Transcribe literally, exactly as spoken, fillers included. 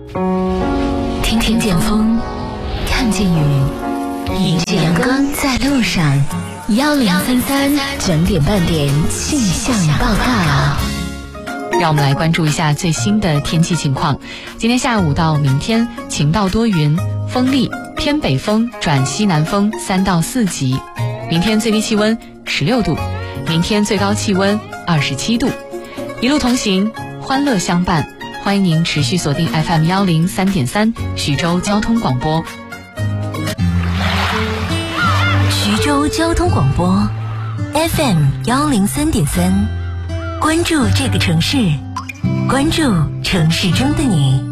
听听见风，看见雨，迎着阳光在路上。幺零三三整点半点气象报告。 让我们来关注一下最新的天气情况。今天下午到明天晴到多云，风力偏北风转西南风三到四级。明天最低气温十六度，明天最高气温二十七度。一路同行，欢乐相伴。欢迎您持续锁定 F M 幺零三点三徐州交通广播。 徐州交通广播 F M 幺零三点三，关注这个城市，关注城市中的你。